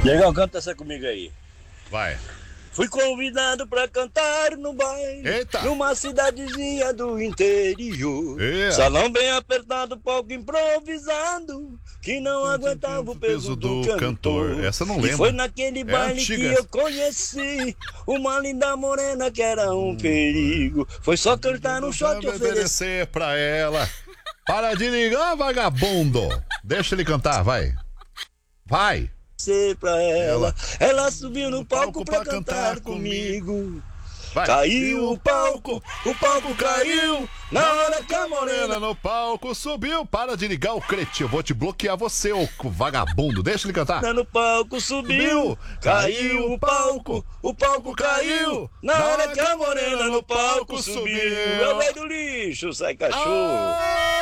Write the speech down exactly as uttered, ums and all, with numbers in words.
Legal, canta essa comigo aí. Vai. Fui convidado pra cantar no baile, Eita. numa cidadezinha do interior. É. Salão bem apertado, palco improvisado, que não aguentava o peso do cantor. Essa eu não E lembro. foi naquele baile antiga que essa. eu conheci uma linda morena que era um perigo. Foi só cantar um shot e Vamos oferecer. oferecer pra ela. Para de ligar, vagabundo. Deixa ele cantar, vai. Vai. Pra ela. Ela subiu no palco pra cantar comigo. Vai. Caiu o palco, o palco caiu, na hora que a morena Morena no palco subiu. Para de ligar o cretino. Eu vou te bloquear você, ô vagabundo. Deixa ele cantar. no palco subiu, caiu o palco, o palco caiu, na hora que a morena no palco subiu. É o velho do lixo, sai cachorro.